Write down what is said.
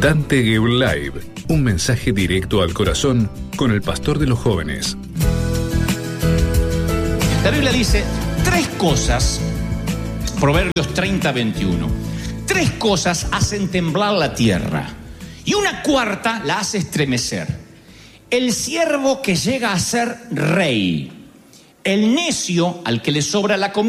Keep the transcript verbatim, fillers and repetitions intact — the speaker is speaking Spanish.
Dante Gebel Live, un mensaje directo al corazón con el pastor de los jóvenes. La Biblia dice tres cosas, Proverbios treinta, veintiuno. Tres cosas hacen temblar la tierra y una cuarta la hace estremecer. El siervo que llega a ser rey, el necio al que le sobra la comida